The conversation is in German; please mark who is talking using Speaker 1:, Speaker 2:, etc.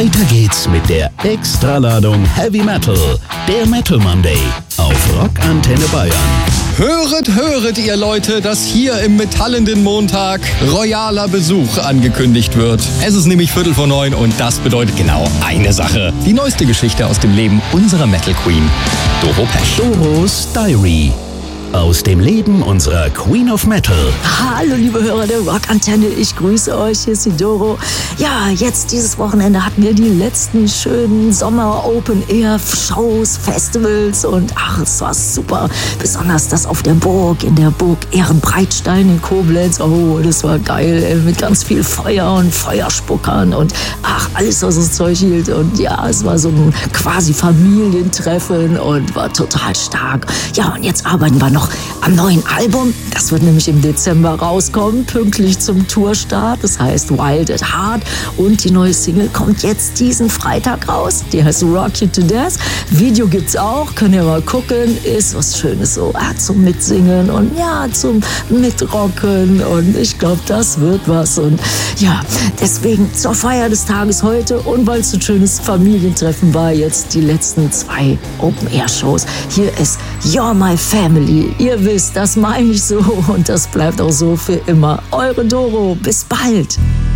Speaker 1: Weiter geht's mit der Extraladung Heavy Metal, der Metal Monday auf Rock Antenne Bayern.
Speaker 2: Höret, ihr Leute, dass hier im metallenden Montag royaler Besuch angekündigt wird. Es ist nämlich 8:45 und das bedeutet genau eine Sache. Die neueste Geschichte aus dem Leben unserer Metal Queen, Doro Pesch.
Speaker 1: Doros Diary. Aus dem Leben unserer Queen of Metal.
Speaker 3: Hallo liebe Hörer der Rockantenne, ich grüße euch, hier ist die Doro. Ja, jetzt dieses Wochenende hatten wir die letzten schönen Sommer-Open-Air-Shows, Festivals und es war super. Besonders das auf der Burg, in der Burg Ehrenbreitstein in Koblenz. Oh, das war geil, mit ganz viel Feuer und Feuerspuckern und alles, was das Zeug hielt. Und ja, es war so ein quasi Familientreffen und war total stark. Ja, und jetzt arbeiten wir noch am neuen Album. Das wird nämlich im Dezember rauskommen, pünktlich zum Tourstart. Das heißt Wild at Heart. Und die neue Single kommt jetzt diesen Freitag raus. Die heißt Rock You to Death. Video gibt's auch, könnt ihr mal gucken. Ist was Schönes so zum Mitsingen und ja, zum Mitrocken. Und ich glaube, das wird was. Und ja, deswegen zur Feier des Tages heute und weil es ein schönes Familientreffen war, jetzt die letzten 2 Open-Air-Shows. Hier ist You're My Family. Ihr wisst, das meine ich so und das bleibt auch so für immer. Eure Doro. Bis bald.